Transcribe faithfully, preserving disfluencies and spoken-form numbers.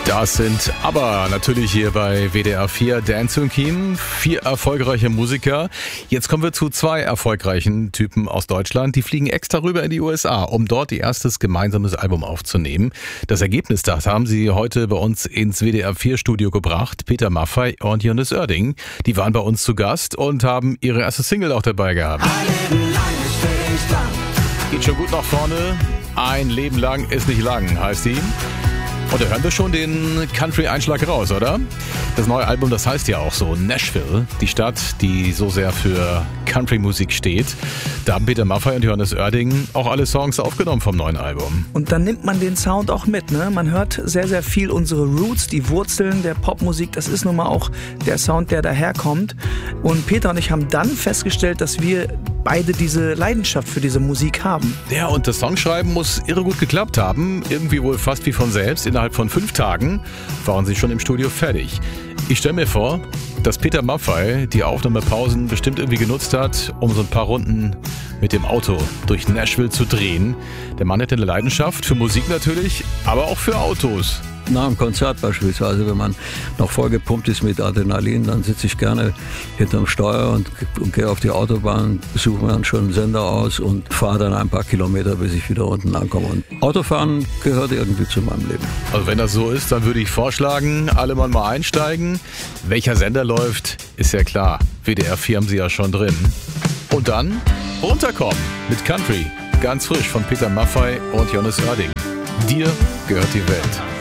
Das sind aber natürlich hier bei W D R vier Dance und Kiem. Vier erfolgreiche Musiker. Jetzt kommen wir zu zwei erfolgreichen Typen aus Deutschland. Die fliegen extra rüber in die U S A, um dort ihr erstes gemeinsames Album aufzunehmen. Das Ergebnis, das haben sie heute bei uns ins W D R vier Studio gebracht. Peter Maffay und Jonas Oerding. Die waren bei uns zu Gast und haben ihre erste Single auch dabei gehabt. Geht schon gut nach vorne. Ein Leben lang ist nicht lang, heißt die. Und da hören wir schon den Country-Einschlag raus, oder? Das neue Album, das heißt ja auch so Nashville, die Stadt, die so sehr für Country-Musik steht. Da haben Peter Maffay und Jonas Oerding auch alle Songs aufgenommen vom neuen Album. Und dann nimmt man den Sound auch mit, ne? Man hört sehr, sehr viel unsere Roots, die Wurzeln der Popmusik. Das ist nun mal auch der Sound, der daherkommt. Und Peter und ich haben dann festgestellt, dass wir beide diese Leidenschaft für diese Musik haben. Ja, und das Songschreiben muss irre gut geklappt haben. Irgendwie wohl fast wie von selbst. Innerhalb von fünf Tagen waren sie schon im Studio fertig. Ich stelle mir vor, dass Peter Maffay die Aufnahmepausen bestimmt irgendwie genutzt hat, um so ein paar Runden mit dem Auto durch Nashville zu drehen. Der Mann hätte eine Leidenschaft für Musik natürlich, aber auch für Autos. Nach einem Konzert beispielsweise, wenn man noch vollgepumpt ist mit Adrenalin, dann sitze ich gerne hinterm Steuer und, und gehe auf die Autobahn, suche mir dann schon einen Sender aus und fahre dann ein paar Kilometer, bis ich wieder unten ankomme. Und Autofahren gehört irgendwie zu meinem Leben. Also wenn das so ist, dann würde ich vorschlagen, alle mal mal einsteigen. Welcher Sender läuft, ist ja klar. W D R vier haben sie ja schon drin. Und dann runterkommen mit Country. Ganz frisch von Peter Maffay und Jonas Oerding. Dir gehört die Welt.